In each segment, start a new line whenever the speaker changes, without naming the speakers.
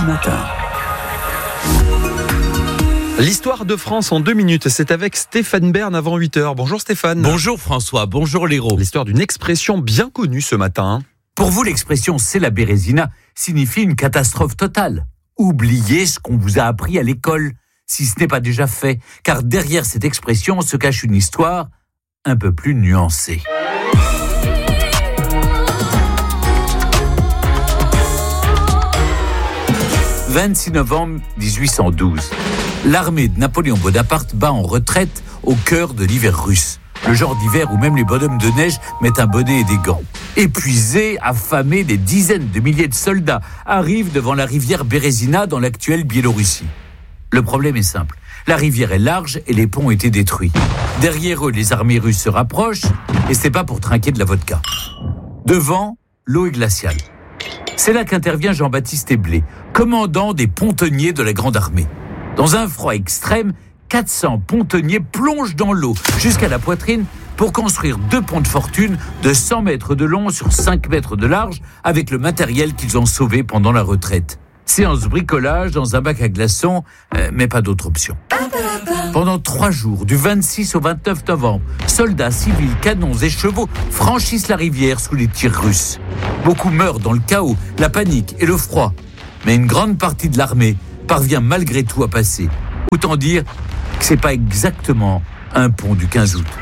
Matin.
L'histoire de France en 2 minutes, c'est avec Stéphane Bern avant 8h. Bonjour Stéphane.
Bonjour François, bonjour Léraud.
L'histoire d'une expression bien connue ce matin.
Pour vous, l'expression « c'est la Bérésina » signifie une catastrophe totale. Oubliez ce qu'on vous a appris à l'école, si ce n'est pas déjà fait, car derrière cette expression se cache une histoire un peu plus nuancée. « 26 novembre 1812. L'armée de Napoléon Bonaparte bat en retraite au cœur de l'hiver russe. Le genre d'hiver où même les bonhommes de neige mettent un bonnet et des gants. Épuisés, affamés, des dizaines de milliers de soldats arrivent devant la rivière Bérésina dans l'actuelle Biélorussie. Le problème est simple. La rivière est large et les ponts ont été détruits. Derrière eux, les armées russes se rapprochent et c'est pas pour trinquer de la vodka. Devant, l'eau est glaciale. C'est là qu'intervient Jean-Baptiste Éblé, commandant des pontonniers de la Grande Armée. Dans un froid extrême, 400 pontonniers plongent dans l'eau jusqu'à la poitrine pour construire 2 ponts de fortune de 100 mètres de long sur 5 mètres de large avec le matériel qu'ils ont sauvé pendant la retraite. Séance bricolage dans un bac à glaçons, mais pas d'autre option. Pendant 3 jours, du 26 au 29 novembre, soldats, civils, canons et chevaux franchissent la rivière sous les tirs russes. Beaucoup meurent dans le chaos, la panique et le froid. Mais une grande partie de l'armée parvient malgré tout à passer. Autant dire que c'est pas exactement un pont du 15 août.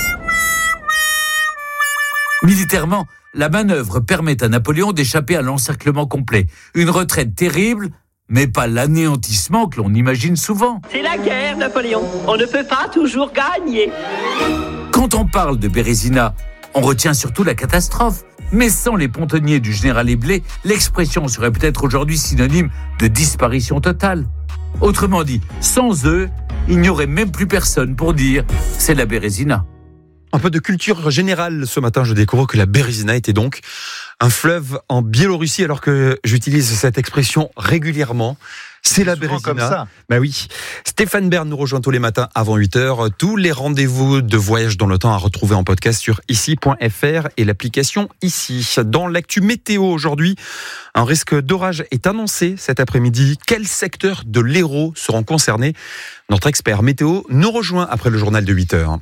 Militairement, la manœuvre permet à Napoléon d'échapper à l'encerclement complet. Une retraite terrible, mais pas l'anéantissement que l'on imagine souvent.
C'est la guerre, Napoléon. On ne peut pas toujours gagner.
Quand on parle de Bérésina, on retient surtout la catastrophe. Mais sans les pontonniers du général Éblé, l'expression serait peut-être aujourd'hui synonyme de disparition totale. Autrement dit, sans eux, il n'y aurait même plus personne pour dire « c'est la Bérésina ».
Un peu de culture générale ce matin, je découvre que la Bérésina était donc un fleuve en Biélorussie, alors que j'utilise cette expression régulièrement. C'est la Bérésina.
Comme ça.
Bah oui. Stéphane Bern nous rejoint tous les matins avant 8h. Tous les rendez-vous de voyage dans le temps à retrouver en podcast sur ici.fr et l'application Ici. Dans l'actu météo aujourd'hui, un risque d'orage est annoncé cet après-midi. Quels secteurs de l'Hérault seront concernés ? Notre expert météo nous rejoint après le journal de 8h.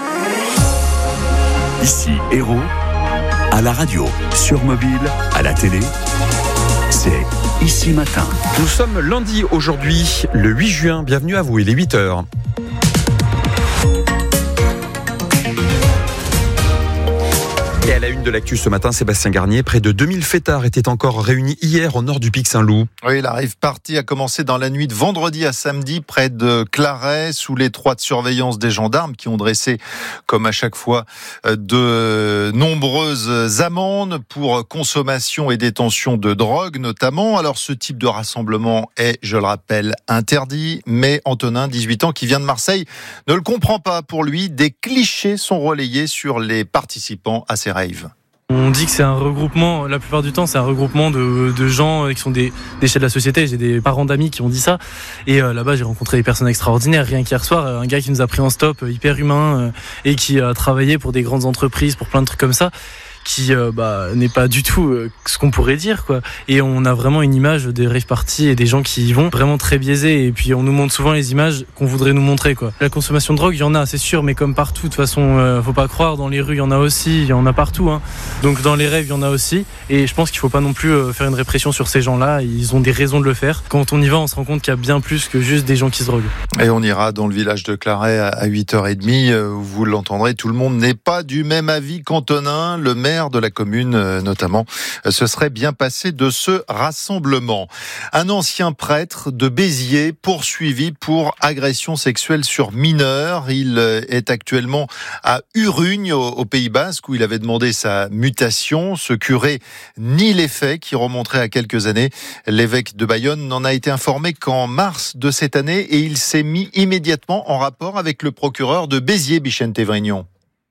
Ici, Hérault, à la radio, sur mobile, à la télé, c'est Ici Matin.
Nous sommes lundi aujourd'hui, le 8 juin. Bienvenue à vous, il est 8h. Et à la une de l'actu ce matin, Sébastien Garnier, près de 2000 fêtards étaient encore réunis hier au nord du Pic Saint-Loup.
Oui, la rave party a commencé dans la nuit de vendredi à samedi près de Claret, sous l'étroite surveillance des gendarmes qui ont dressé, comme à chaque fois, de nombreuses amendes pour consommation et détention de drogue notamment. Alors ce type de rassemblement est, je le rappelle, interdit, mais Antonin, 18 ans, qui vient de Marseille, ne le comprend pas. Pour lui, des clichés sont relayés sur les participants à ces raves.
On dit que c'est un regroupement, la plupart du temps c'est un regroupement de gens qui sont des déchets de la société. J'ai des parents d'amis qui ont dit ça, et là-bas j'ai rencontré des personnes extraordinaires. Rien qu'hier soir, un gars qui nous a pris en stop, hyper humain, et qui a travaillé pour des grandes entreprises, pour plein de trucs comme ça, qui n'est pas du tout ce qu'on pourrait dire, quoi. Et on a vraiment une image des rave parties et des gens qui y vont vraiment très biaisés, et puis on nous montre souvent les images qu'on voudrait nous montrer, quoi. La consommation de drogue, il y en a, c'est sûr, mais comme partout, de toute façon, faut pas croire, dans les rues il y en a aussi, il y en a partout, hein. Donc dans les rêves il y en a aussi, et je pense qu'il faut pas non plus faire une répression sur ces gens-là. Ils ont des raisons de le faire. Quand on y va, on se rend compte qu'il y a bien plus que juste des gens qui se droguent.
Et on ira dans le village de Claret à 8h30, vous l'entendrez, tout le monde n'est pas du même avis qu'Antonin, le maire de la commune notamment, se serait bien passé de ce rassemblement. Un ancien prêtre de Béziers poursuivi pour agression sexuelle sur mineur. Il est actuellement à Urugne, au Pays Basque, où il avait demandé sa mutation. Ce curé nie les faits qui remonteraient à quelques années. L'évêque de Bayonne n'en a été informé qu'en mars de cette année, et il s'est mis immédiatement en rapport avec le procureur de Béziers, Bichente Vrignon.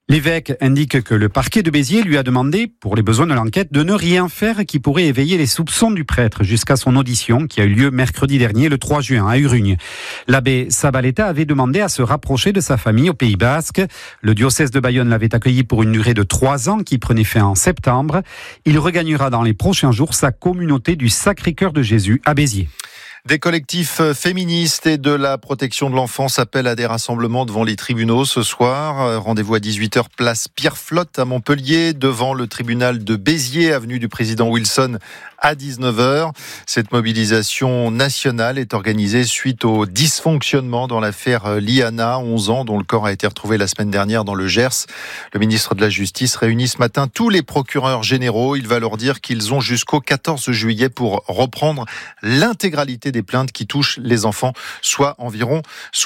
L'évêque indique que le parquet de Béziers lui a demandé, pour les besoins de l'enquête, de ne rien faire qui pourrait éveiller les soupçons du prêtre jusqu'à son audition qui a eu lieu mercredi dernier, le 3 juin, à Urrugne. L'abbé Sabaleta avait demandé à se rapprocher de sa famille au Pays Basque. Le diocèse de Bayonne l'avait accueilli pour une durée de 3 ans qui prenait fin en septembre. Il regagnera dans les prochains jours sa communauté du Sacré-Cœur de Jésus à Béziers.
Des collectifs féministes et de la protection de l'enfance appellent à des rassemblements devant les tribunaux ce soir. Rendez-vous à 18h, place Pierre Flotte à Montpellier, devant le tribunal de Béziers, avenue du président Wilson à 19h. Cette mobilisation nationale est organisée suite au dysfonctionnement dans l'affaire Liana, 11 ans, dont le corps a été retrouvé la semaine dernière dans le Gers. Le ministre de la Justice réunit ce matin tous les procureurs généraux. Il va leur dire qu'ils ont jusqu'au 14 juillet pour reprendre l'intégralité des plaintes qui touchent les enfants, soit environ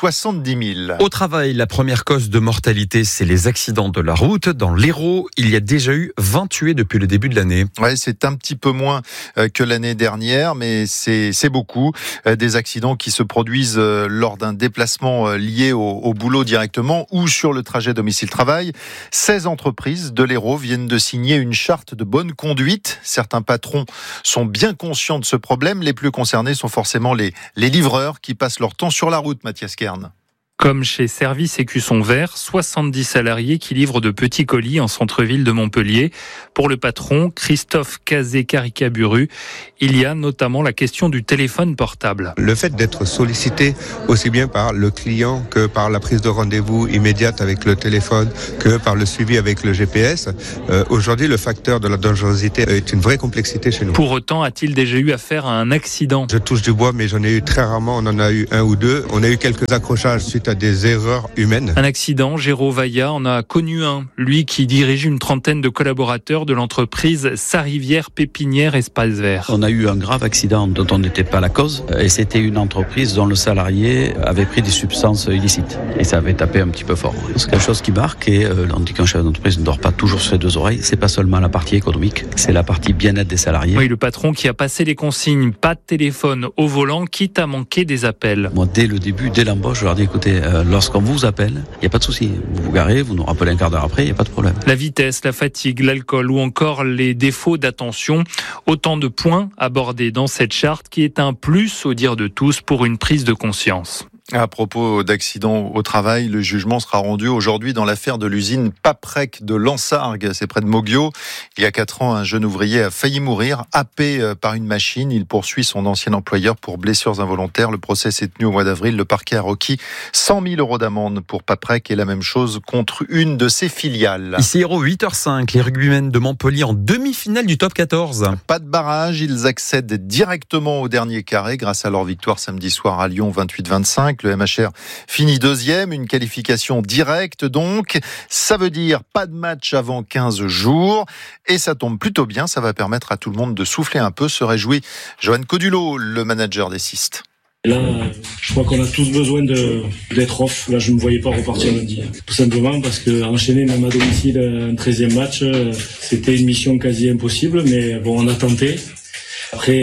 70 000.
Au travail, la première cause de mortalité, c'est les accidents de la route. Dans l'Hérault, il y a déjà eu 20 tués depuis le début de l'année.
Ouais, c'est un petit peu moins que l'année dernière, mais c'est beaucoup. Des accidents qui se produisent lors d'un déplacement lié au boulot directement ou sur le trajet domicile-travail. 16 entreprises de l'Hérault viennent de signer une charte de bonne conduite. Certains patrons sont bien conscients de ce problème. Les plus concernés sont forcément les livreurs qui passent leur temps sur la route, Mathias Kern.
Comme chez Service Écusson Vert, 70 salariés qui livrent de petits colis en centre-ville de Montpellier. Pour le patron, Christophe Cazé-Caricaburu, il y a notamment la question du téléphone portable.
Le fait d'être sollicité aussi bien par le client que par la prise de rendez-vous immédiate avec le téléphone, que par le suivi avec le GPS, aujourd'hui le facteur de la dangerosité est une vraie complexité chez nous.
Pour autant, a-t-il déjà eu affaire à un accident ?
Je touche du bois, mais j'en ai eu très rarement, on en a eu un ou deux. On a eu quelques accrochages suite à des erreurs humaines.
Un accident, Géraud Vaillat en a connu un. Lui qui dirige une trentaine de collaborateurs de l'entreprise Sarivière Pépinière Espace Vert.
On a eu un grave accident dont on n'était pas la cause et c'était une entreprise dont le salarié avait pris des substances illicites et ça avait tapé un petit peu fort. C'est quelque chose qui marque et on dit qu'un chef d'entreprise ne dort pas toujours sur ses deux oreilles. C'est pas seulement la partie économique, c'est la partie bien-être des salariés.
Oui, le patron qui a passé les consignes, pas de téléphone au volant, quitte à manquer des appels.
Moi, dès le début, dès l'embauche, je leur dis écoutez, lorsqu'on vous appelle, il n'y a pas de souci. Vous vous garez, vous nous rappelez un quart d'heure après, il n'y a pas de problème.
La vitesse, la fatigue, l'alcool ou encore les défauts d'attention, autant de points abordés dans cette charte qui est un plus, au dire de tous, pour une prise de conscience.
À propos d'accidents au travail, le jugement sera rendu aujourd'hui dans l'affaire de l'usine Paprec de Lansargues, c'est près de Moguio. Il y a 4 ans, un jeune ouvrier a failli mourir, happé par une machine. Il poursuit son ancien employeur pour blessures involontaires. Le procès s'est tenu au mois d'avril. Le parquet a requis 100 000 € d'amende pour Paprec et la même chose contre une de ses filiales.
Ici Hérault, 8h05, les rugbymen de Montpellier en demi-finale du top 14.
Pas de barrage, ils accèdent directement au dernier carré grâce à leur victoire samedi soir à Lyon 28-25. Le MHR finit 2e, une qualification directe donc. Ça veut dire pas de match avant 15 jours. Et ça tombe plutôt bien, ça va permettre à tout le monde de souffler un peu, se réjouit Johan Codulot, le manager des Sistes.
Là, je crois qu'on a tous besoin d'être off. Là, je ne me voyais pas repartir lundi. Tout simplement parce que enchaîner même à domicile un 13e match, c'était une mission quasi impossible. Mais bon, on a tenté. Après,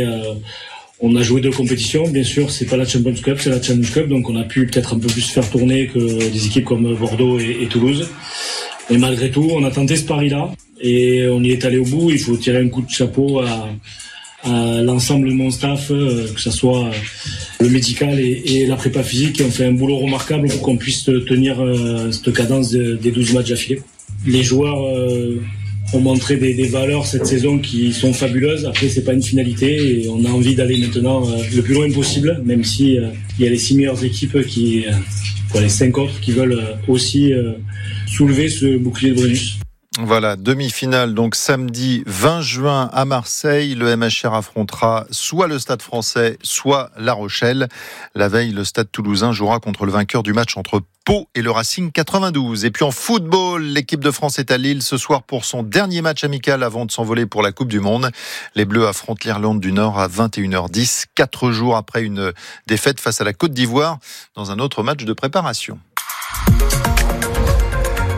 on a joué 2 compétitions, bien sûr, c'est pas la Champions Cup, c'est la Challenge Cup, donc on a pu peut-être un peu plus faire tourner que des équipes comme Bordeaux et Toulouse. Et malgré tout, on a tenté ce pari-là et on y est allé au bout. Il faut tirer un coup de chapeau à l'ensemble de mon staff, que ce soit le médical et la prépa physique, qui ont fait un boulot remarquable pour qu'on puisse tenir cette cadence des 12 matchs d'affilée. Les joueurs ont montré des valeurs cette saison qui sont fabuleuses. Après, c'est pas une finalité et on a envie d'aller maintenant le plus loin possible, même si il y a les 6 meilleures équipes les 5 autres qui veulent aussi soulever ce bouclier de Brennus.
Voilà, demi-finale donc samedi 20 juin à Marseille. Le MHR affrontera soit le Stade français, soit La Rochelle. La veille, le Stade toulousain jouera contre le vainqueur du match entre Pau et le Racing 92. Et puis en football, l'équipe de France est à Lille ce soir pour son dernier match amical avant de s'envoler pour la Coupe du Monde. Les Bleus affrontent l'Irlande du Nord à 21h10, 4 jours après une défaite face à la Côte d'Ivoire dans un autre match de préparation.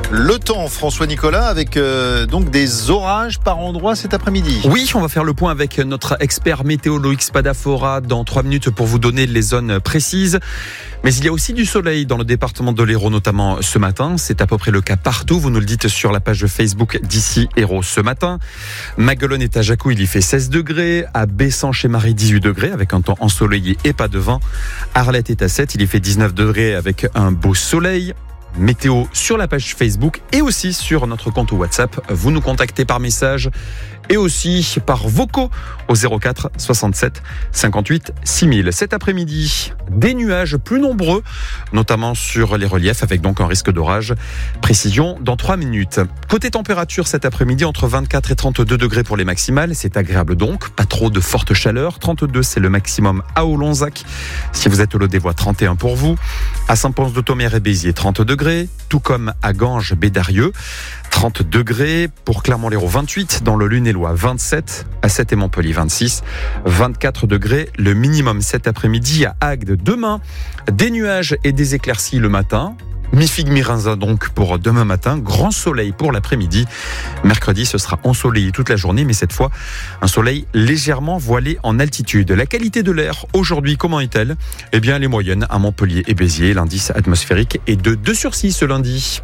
Le temps, François Nicolas, avec donc des orages par endroits cet après-midi.
Oui, on va faire le point avec notre expert météo Loïc Spadafora dans 3 minutes pour vous donner les zones précises. Mais il y a aussi du soleil dans le département de l'Hérault, notamment ce matin. C'est à peu près le cas partout. Vous nous le dites sur la page Facebook d'ici Hérault ce matin. Maguelone et Tajacou, il y fait 16 degrés. À Bessan chez Marie, 18 degrés avec un temps ensoleillé et pas de vent. Arlette est à 7, il y fait 19 degrés avec un beau soleil. Météo sur la page Facebook et aussi sur notre compte WhatsApp. Vous nous contactez par message et aussi par vocaux au 04 67 58 6000. Cet après-midi, des nuages plus nombreux, notamment sur les reliefs avec donc un risque d'orage. Précision dans 3 minutes. Côté température cet après-midi, entre 24 et 32 degrés pour les maximales. C'est agréable donc, pas trop de forte chaleur. 32, c'est le maximum à Olonzac. Si vous êtes au Lot-des-Voies, 31 pour vous. À Saint-Pons-de-Thomère et Béziers, 30 degrés. Tout comme à Ganges, Bédarieux. 30 degrés pour Clermont-Lérault, 28 dans le Lunélois, 27 à 7 et Montpellier, 26, 24 degrés le minimum cet après-midi à Agde. Demain, des nuages et des éclaircies le matin. Mi-figue, mi-raisin donc pour demain matin, grand soleil pour l'après-midi. Mercredi, ce sera ensoleillé toute la journée, mais cette fois, un soleil légèrement voilé en altitude. La qualité de l'air aujourd'hui, comment est-elle ? Eh bien, elle est moyenne à Montpellier et Béziers. L'indice atmosphérique est de 2/6 ce lundi.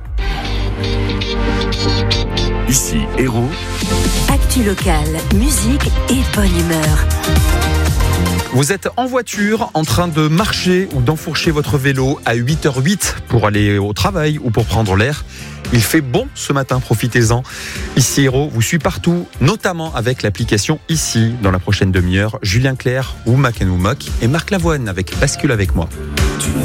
Ici, Hérault.
Actu locale, musique et bonne humeur.
Vous êtes en voiture, en train de marcher ou d'enfourcher votre vélo à 8h08 pour aller au travail ou pour prendre l'air. Il fait bon ce matin, profitez-en. Ici Hérault vous suit partout, notamment avec l'application Ici. Dans la prochaine demi-heure, Julien Clerc, Oumak et Marc Lavoine avec Bascule avec moi.